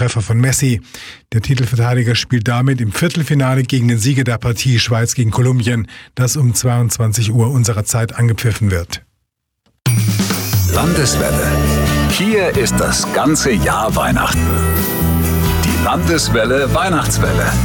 Treffer von Messi. Der Titelverteidiger spielt damit im Viertelfinale gegen den Sieger der Partie Schweiz gegen Kolumbien, das um 22 Uhr unserer Zeit angepfiffen wird. Landeswelle. Hier ist das ganze Jahr Weihnachten. Die Landeswelle Weihnachtswelle.